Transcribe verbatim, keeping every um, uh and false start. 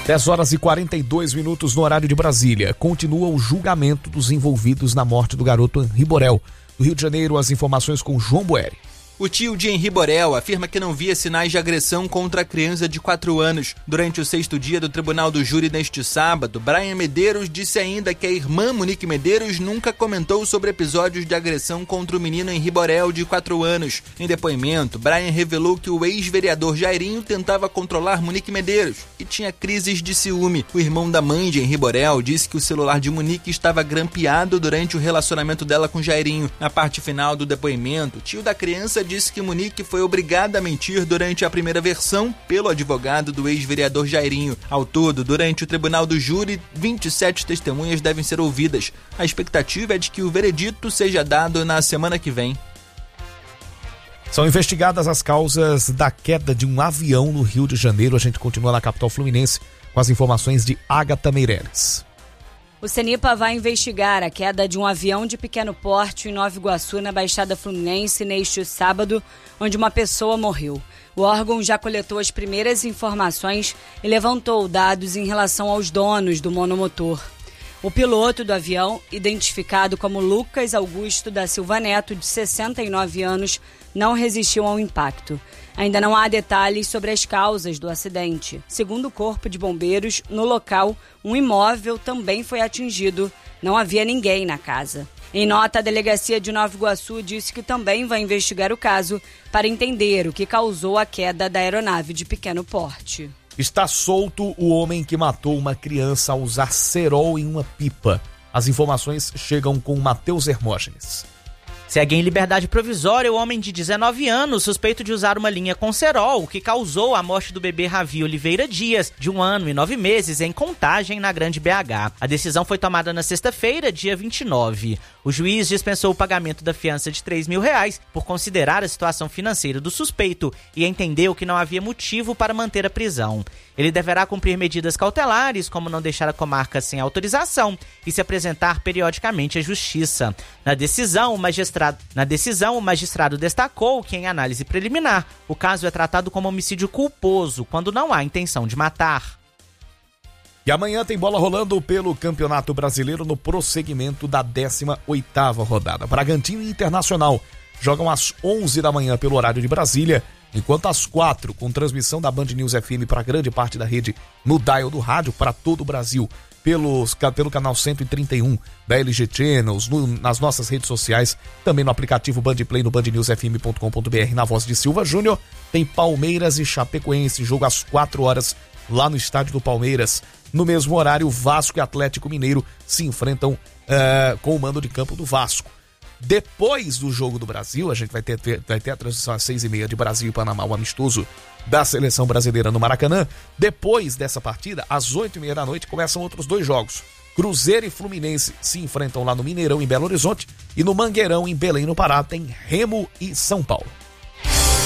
dez horas e quarenta e dois minutos no horário de Brasília. Continua o julgamento dos envolvidos na morte do garoto Henri Borel. Do Rio de Janeiro, as informações com João Boeri. O tio de Henri Borel afirma que não via sinais de agressão contra a criança de quatro anos. Durante o sexto dia do Tribunal do Júri neste sábado, Brian Medeiros disse ainda que a irmã Monique Medeiros nunca comentou sobre episódios de agressão contra o menino Henri Borel, de quatro anos. Em depoimento, Brian revelou que o ex-vereador Jairinho tentava controlar Monique Medeiros e tinha crises de ciúme. O irmão da mãe de Henri Borel disse que o celular de Monique estava grampeado durante o relacionamento dela com Jairinho. Na parte final do depoimento, o tio da criança disse que Monique foi obrigada a mentir durante a primeira versão pelo advogado do ex-vereador Jairinho. Ao todo, durante o Tribunal do Júri, vinte e sete testemunhas devem ser ouvidas. A expectativa é de que o veredito seja dado na semana que vem. São investigadas as causas da queda de um avião no Rio de Janeiro. A gente continua na capital fluminense com as informações de Agatha Meireles. O CENIPA vai investigar a queda de um avião de pequeno porte em Nova Iguaçu, na Baixada Fluminense, neste sábado, onde uma pessoa morreu. O órgão já coletou as primeiras informações e levantou dados em relação aos donos do monomotor. O piloto do avião, identificado como Lucas Augusto da Silva Neto, de sessenta e nove anos, não resistiu ao impacto. Ainda não há detalhes sobre as causas do acidente. Segundo o Corpo de Bombeiros, no local, um imóvel também foi atingido. Não havia ninguém na casa. Em nota, a Delegacia de Nova Iguaçu disse que também vai investigar o caso para entender o que causou a queda da aeronave de pequeno porte. Está solto o homem que matou uma criança ao usar cerol em uma pipa. As informações chegam com Matheus Hermógenes. Segue em liberdade provisória o homem de dezenove anos, suspeito de usar uma linha com cerol, o que causou a morte do bebê Ravi Oliveira Dias, de um ano e nove meses, em Contagem, na Grande B H. A decisão foi tomada na sexta-feira, dia vinte e nove. O juiz dispensou o pagamento da fiança de três mil reais por considerar a situação financeira do suspeito e entendeu que não havia motivo para manter a prisão. Ele deverá cumprir medidas cautelares, como não deixar a comarca sem autorização e se apresentar periodicamente à justiça. Na decisão, o magistrado Na decisão, o magistrado destacou que, em análise preliminar, o caso é tratado como homicídio culposo, quando não há intenção de matar. E amanhã tem bola rolando pelo Campeonato Brasileiro no prosseguimento da décima oitava rodada. Bragantino e Internacional jogam às onze da manhã pelo horário de Brasília, enquanto às quatro, com transmissão da Band News F M para grande parte da rede no dial do rádio para todo o Brasil, Pelos, pelo canal cento e trinta e um da L G Channels, no, nas nossas redes sociais, também no aplicativo Band Play, no band news f m ponto com ponto b r, na voz de Silva Júnior. Tem Palmeiras e Chapecoense, jogo às quatro horas lá no estádio do Palmeiras. No mesmo horário, Vasco e Atlético Mineiro se enfrentam uh, com o mando de campo do Vasco. Depois do Jogo do Brasil, a gente vai ter, vai ter a transmissão às seis e meia de Brasil e Panamá, o amistoso da seleção brasileira no Maracanã. Depois dessa partida, às oito e meia da noite, começam outros dois jogos. Cruzeiro e Fluminense se enfrentam lá no Mineirão, em Belo Horizonte, e no Mangueirão, em Belém, no Pará, tem Remo e São Paulo.